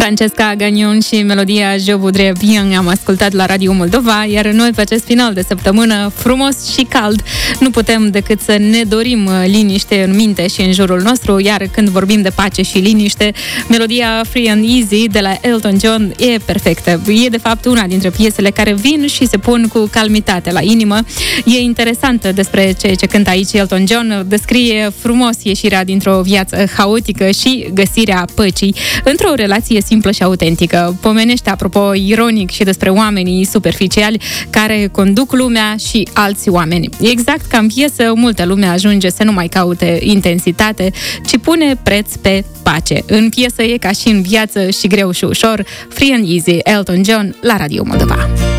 Francesca Gagnon și melodia Je voudrais bien am ascultat la Radio Moldova, iar noi pe acest final de săptămână frumos și cald nu putem decât să ne dorim liniște în minte și în jurul nostru, iar când vorbim de pace și liniște, melodia Free and Easy de la Elton John e perfectă. E de fapt una dintre piesele care vin și se pun cu calmitate la inimă. E interesant despre ceea ce cântă aici Elton John, descrie frumos ieșirea dintr-o viață haotică și găsirea păcii într-o relație simplă și autentică. Pomenește, apropo, ironic și despre oamenii superficiali care conduc lumea și alți oameni. Exact ca în piesă, multă lume ajunge să nu mai caute intensitate, ci pune preț pe pace. În piesă e ca și în viață, și greu și ușor. Free and Easy, Elton John, la Radio Moldova.